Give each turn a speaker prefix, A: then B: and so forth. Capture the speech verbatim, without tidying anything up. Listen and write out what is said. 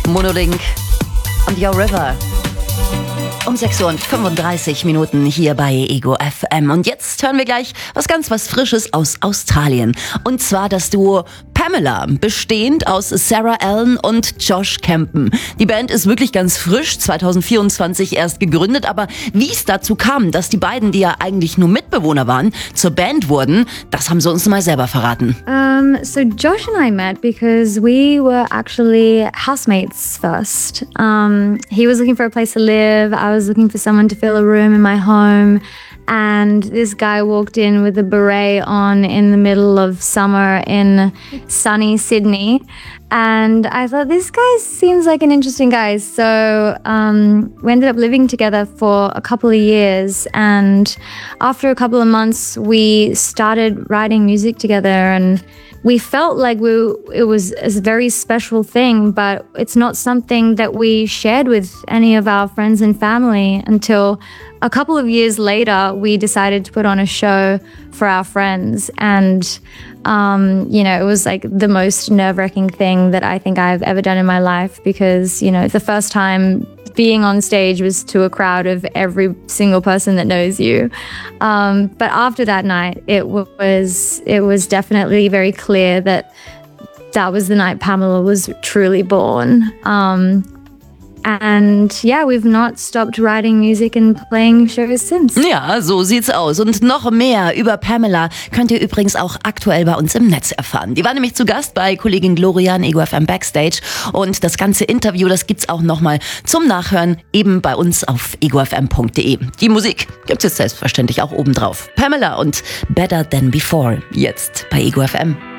A: Monolink und Your River. Um sechs Uhr und fünfunddreißig Minuten hier bei Ego F M. Und jetzt hören wir gleich was ganz was Frisches aus Australien. Und zwar das Duo Pamela, bestehend aus Sarah Allen und Josh Campen. Die Band ist wirklich ganz frisch, zwanzig vierundzwanzig erst gegründet, aber wie es dazu kam, dass die beiden, die ja eigentlich nur Mitbewohner waren, zur Band wurden, das haben sie uns mal selber verraten.
B: Um, so Josh and I met because we were actually housemates first. Um, he was looking for a place to live. I was looking for someone to fill a room in my home. And this guy walked in with a beret on in the middle of summer in sunny Sydney. And I thought, this guy seems like an interesting guy. So um, we ended up living together for a couple of years. And after a couple of months, we started writing music together. And we felt like we it was a very special thing, but it's not something that we shared with any of our friends and family until a couple of years later, we decided to put on a show for our friends. And, um, you know, it was like the most nerve-wracking thing that I think I've ever done in my life because, you know, the first time being on stage was to a crowd of every single person that knows you. Um, but after that night, it was it was definitely very clear that that was the night Pamela was truly born. Um, And yeah, we've not stopped writing music and playing shows since.
A: Ja, so sieht's aus. Und noch mehr über Pamela könnt ihr übrigens auch aktuell bei uns im Netz erfahren. Die war nämlich zu Gast bei Kollegin Gloria in Ego F M Backstage. Und das ganze Interview, das gibt's auch nochmal zum Nachhören eben bei uns auf ego f m punkt d e. Die Musik gibt's jetzt selbstverständlich auch oben drauf. Pamela und Better Than Before, jetzt bei Ego F M.